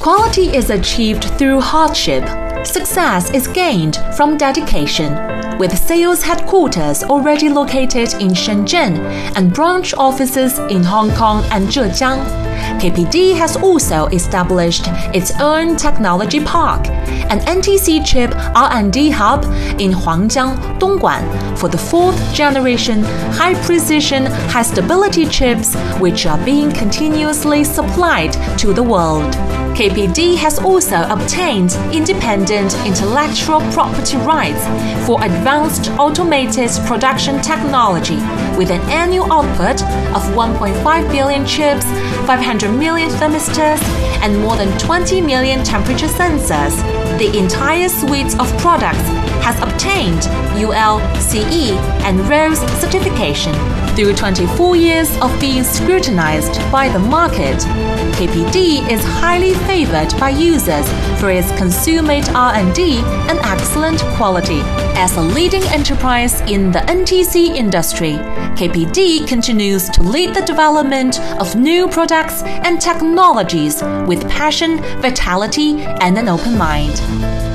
Quality is achieved through hardship. Success is gained from dedication. With sales headquarters already located in Shenzhen and branch offices in Hong Kong and Zhejiang, KPD has also established its own technology park, an NTC chip R&D hub in Huangjiang, Dongguan, for the fourth-generation high-precision, high-stability chips which are being continuously supplied to the world. KPD has also obtained independent intellectual property rights for advanced automated production technology with an annual output of 1.5 billion chips, 500 million thermistors, and more than 20 million temperature sensors. The entire suite of products has obtained UL, CE, and RoHS certification. Through 24 years of being scrutinized by the market, KPD is highly favored by users for its consummate R&D and excellent quality. As a leading enterprise in the NTC industry, KPD continues to lead the development of new products and technologies with passion, vitality, and an open mind.